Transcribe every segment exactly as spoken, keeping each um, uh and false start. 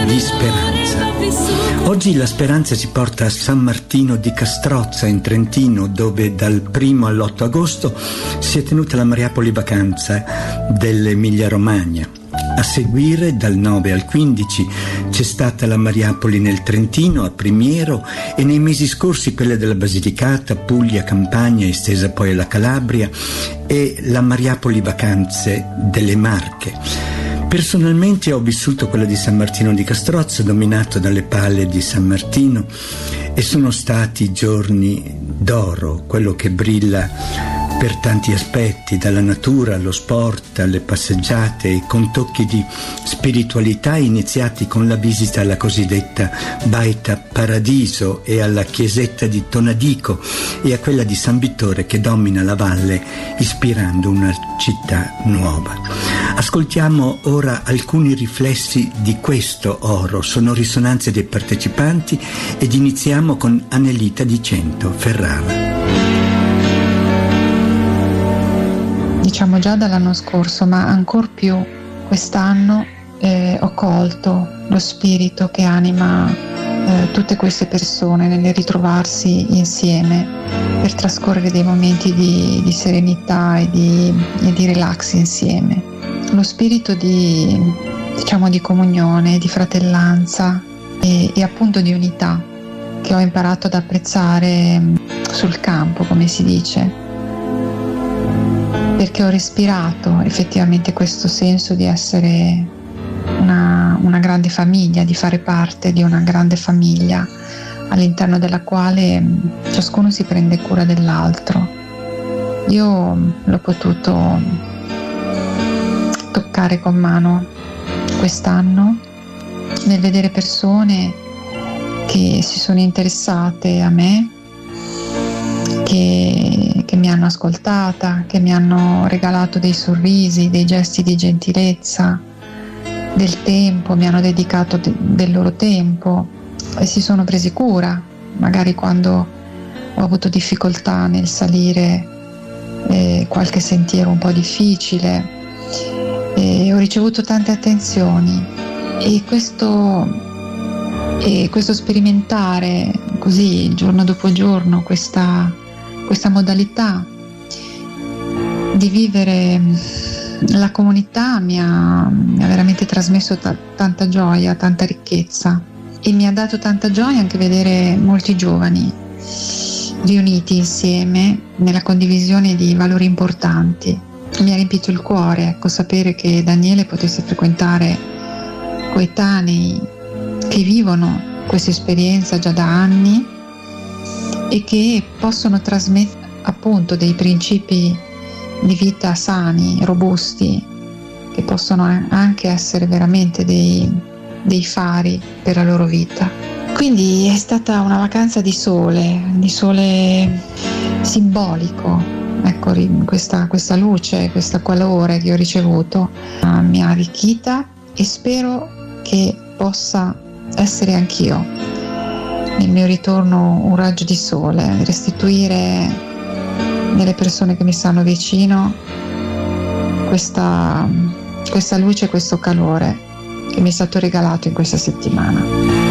di speranza. Oggi la speranza si porta a San Martino di Castrozza in Trentino, dove dal primo all'otto agosto si è tenuta la Mariapoli Vacanza dell'Emilia Romagna. A seguire, dal nove al quindici, c'è stata la Mariapoli nel Trentino, a Primiero, e nei mesi scorsi quelle della Basilicata, Puglia, Campania, estesa poi alla Calabria, e la Mariapoli Vacanze delle Marche. Personalmente ho vissuto quella di San Martino di Castrozza, dominato dalle palle di San Martino, e sono stati giorni d'oro, quello che brilla per tanti aspetti, dalla natura allo sport, alle passeggiate, con tocchi di spiritualità iniziati con la visita alla cosiddetta Baita Paradiso e alla chiesetta di Tonadico e a quella di San Vittore che domina la valle ispirando una città nuova. Ascoltiamo ora alcuni riflessi di questo oro, sono risonanze dei partecipanti, ed iniziamo con Anelita di Cento, Ferrara. Diciamo già dall'anno scorso, ma ancor più quest'anno eh, ho colto lo spirito che anima eh, tutte queste persone nel ritrovarsi insieme per trascorrere dei momenti di, di serenità e di, e di relax insieme. Lo spirito di, diciamo, di comunione, di fratellanza e, e appunto di unità che ho imparato ad apprezzare sul campo, come si dice, perché ho respirato effettivamente questo senso di essere una, una grande famiglia, di fare parte di una grande famiglia all'interno della quale ciascuno si prende cura dell'altro. Io l'ho potuto toccare con mano quest'anno nel vedere persone che si sono interessate a me, che, che mi hanno ascoltata, che mi hanno regalato dei sorrisi, dei gesti di gentilezza, del tempo, mi hanno dedicato de, del loro tempo e si sono presi cura, magari quando ho avuto difficoltà nel salire eh, qualche sentiero un po' difficile, e ho ricevuto tante attenzioni, e questo, e questo sperimentare così giorno dopo giorno questa questa modalità di vivere la comunità mi ha, mi ha veramente trasmesso t- tanta gioia, tanta ricchezza, e mi ha dato tanta gioia anche vedere molti giovani riuniti insieme nella condivisione di valori importanti. Mi ha riempito il cuore, ecco, sapere che Daniele potesse frequentare coetanei che vivono questa esperienza già da anni e che possono trasmettere appunto dei principi di vita sani, robusti, che possono anche essere veramente dei, dei fari per la loro vita. Quindi è stata una vacanza di sole, di sole simbolico, ecco, questa, questa luce, questo calore che ho ricevuto uh, mi ha arricchita, e spero che possa essere anch'io nel mio ritorno un raggio di sole, restituire nelle persone che mi stanno vicino questa, questa luce, questo calore che mi è stato regalato in questa settimana.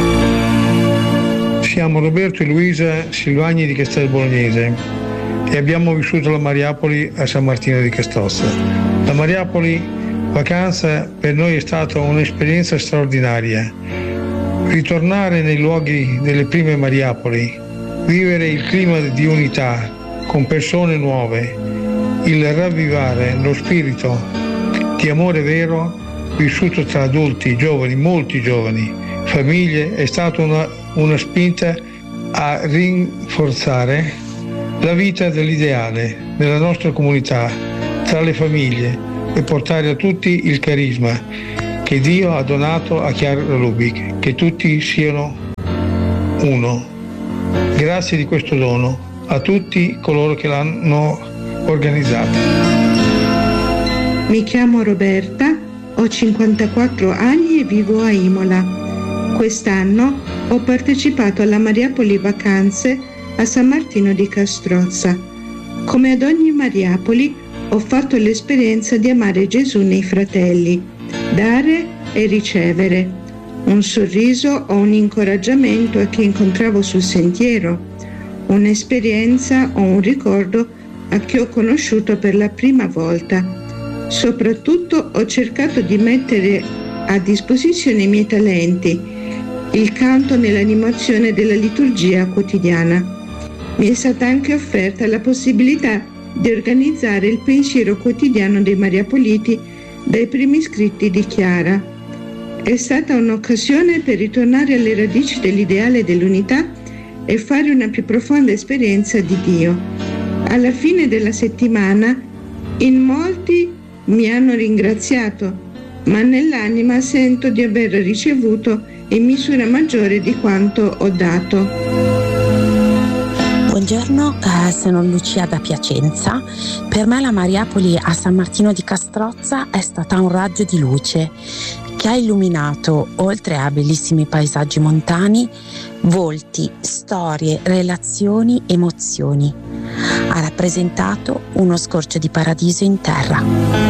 Siamo Roberto e Luisa Silvagni di Castel Bolognese e abbiamo vissuto la Mariapoli a San Martino di Castrozza. La Mariapoli Vacanza per noi è stata un'esperienza straordinaria. Ritornare nei luoghi delle prime Mariapoli, vivere il clima di unità con persone nuove, il ravvivare lo spirito di amore vero vissuto tra adulti, giovani, molti giovani, famiglie, è stata una, una spinta a rinforzare la vita dell'ideale nella nostra comunità, tra le famiglie, e portare a tutti il carisma che Dio ha donato a Chiara Lubick, che tutti siano uno. Grazie di questo dono a tutti coloro che l'hanno organizzato. Mi chiamo Roberta, ho cinquantaquattro anni e vivo a Imola. Quest'anno ho partecipato alla Mariapoli Vacanze a San Martino di Castrozza. Come ad ogni Mariapoli ho fatto l'esperienza di amare Gesù nei fratelli, dare e ricevere. un sorriso o un incoraggiamento a chi incontravo sul sentiero, un'esperienza o un ricordo a chi ho conosciuto per la prima volta. Soprattutto ho cercato di mettere a disposizione i miei talenti, il canto nell'animazione della liturgia quotidiana. Mi è stata anche offerta la possibilità di organizzare il pensiero quotidiano dei Mariapoliti dai primi scritti di Chiara. È stata un'occasione per ritornare alle radici dell'ideale dell'unità e fare una più profonda esperienza di Dio. Alla fine della settimana, in molti mi hanno ringraziato, ma nell'anima sento di aver ricevuto in misura maggiore di quanto ho dato. Buongiorno, eh, sono Lucia da Piacenza. Per me la Mariapoli a San Martino di Castrozza è stata un raggio di luce che ha illuminato, oltre a bellissimi paesaggi montani, volti, storie, relazioni, emozioni. Ha rappresentato uno scorcio di paradiso in terra.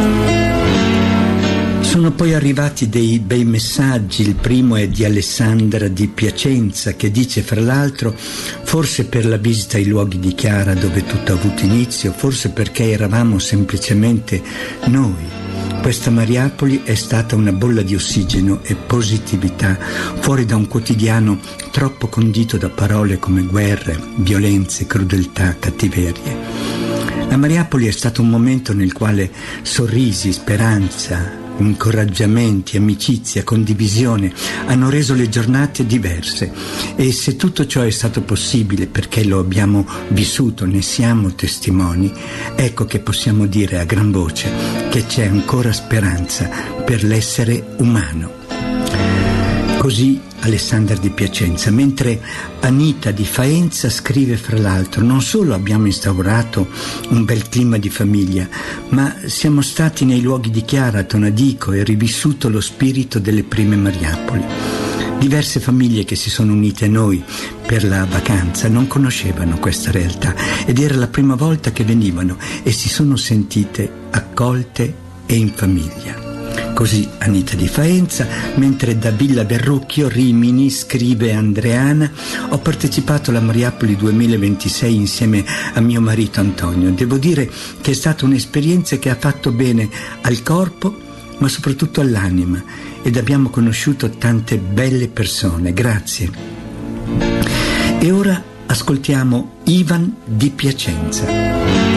Sono poi arrivati dei bei messaggi. Il primo è di Alessandra di Piacenza, che dice, fra l'altro, forse per la visita ai luoghi di Chiara dove tutto ha avuto inizio, forse perché eravamo semplicemente noi. Questa Mariapoli è stata una bolla di ossigeno e positività fuori da un quotidiano troppo condito da parole come guerre, violenze, crudeltà, cattiverie. La Mariapoli è stato un momento nel quale sorrisi, speranza, incoraggiamenti, amicizia, condivisione hanno reso le giornate diverse, e se tutto ciò è stato possibile perché lo abbiamo vissuto, ne siamo testimoni, ecco che possiamo dire a gran voce che c'è ancora speranza per l'essere umano. Così Alessandra di Piacenza, mentre Anita di Faenza scrive, fra l'altro, non solo abbiamo instaurato un bel clima di famiglia, ma siamo stati nei luoghi di Chiara, Tonadico, e rivissuto lo spirito delle prime Mariapoli. Diverse famiglie che si sono unite a noi per la vacanza non conoscevano questa realtà ed era la prima volta che venivano e si sono sentite accolte e in famiglia. Così Anita di Faenza, mentre da Villa Verrocchio, Rimini, scrive Andreana: ho partecipato alla Mariapoli duemilaventisei insieme a mio marito Antonio. Devo dire che è stata un'esperienza che ha fatto bene al corpo, ma soprattutto all'anima, ed abbiamo conosciuto tante belle persone. Grazie. E ora ascoltiamo Ivan di Piacenza.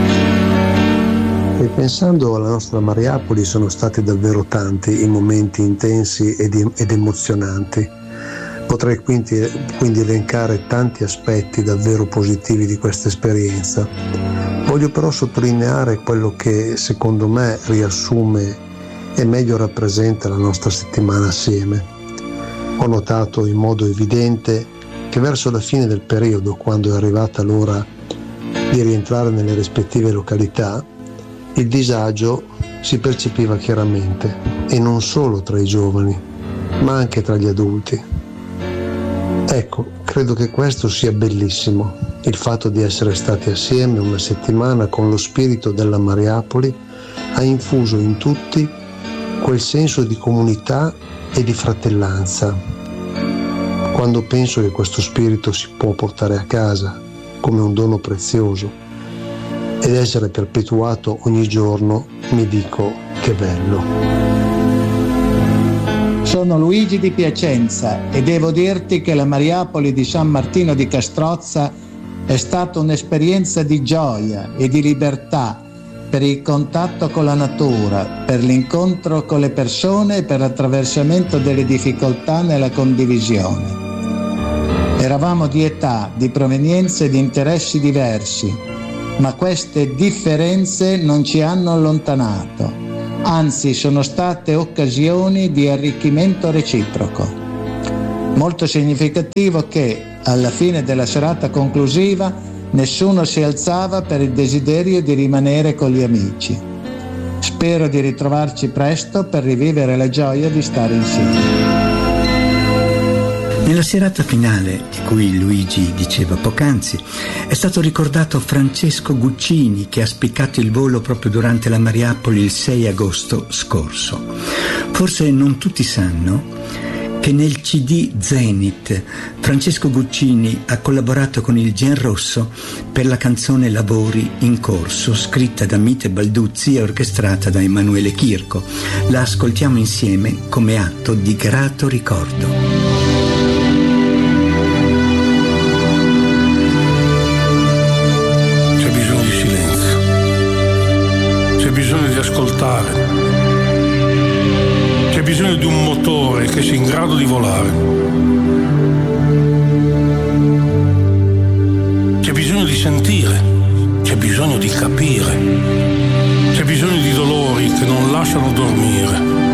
E pensando alla nostra Mariapoli, sono stati davvero tanti i momenti intensi ed, ed emozionanti. Potrei quindi, quindi elencare tanti aspetti davvero positivi di questa esperienza. Voglio però sottolineare quello che secondo me riassume e meglio rappresenta la nostra settimana assieme. Ho notato in modo evidente che verso la fine del periodo, quando è arrivata l'ora di rientrare nelle rispettive località, il disagio si percepiva chiaramente, e non solo tra i giovani, ma anche tra gli adulti. Ecco, credo che questo sia bellissimo, il fatto di essere stati assieme una settimana con lo spirito della Mariapoli ha infuso in tutti quel senso di comunità e di fratellanza. Quando penso che questo spirito si può portare a casa come un dono prezioso ed essere perpetuato ogni giorno, mi dico che bello. Sono Luigi di Piacenza e devo dirti che la Mariapoli di San Martino di Castrozza è stata un'esperienza di gioia e di libertà, per il contatto con la natura, per l'incontro con le persone e per l'attraversamento delle difficoltà nella condivisione. Eravamo di età, di provenienze e di interessi diversi, ma queste differenze non ci hanno allontanato, anzi sono state occasioni di arricchimento reciproco. Molto significativo che, alla fine della serata conclusiva, nessuno si alzava per il desiderio di rimanere con gli amici. Spero di ritrovarci presto per rivivere la gioia di stare insieme. Nella serata finale, di cui Luigi diceva poc'anzi, è stato ricordato Francesco Guccini, che ha spiccato il volo proprio durante la Mariapoli il sei agosto scorso. Forse non tutti sanno che nel C D Zenith Francesco Guccini ha collaborato con il Gen Rosso per la canzone Lavori in corso, scritta da Mite Balduzzi e orchestrata da Emanuele Chirco. La ascoltiamo insieme come atto di grato ricordo. C'è bisogno di silenzio, c'è bisogno di ascoltare, c'è bisogno di un motore che sia in grado di volare, c'è bisogno di sentire, c'è bisogno di capire, c'è bisogno di dolori che non lasciano dormire.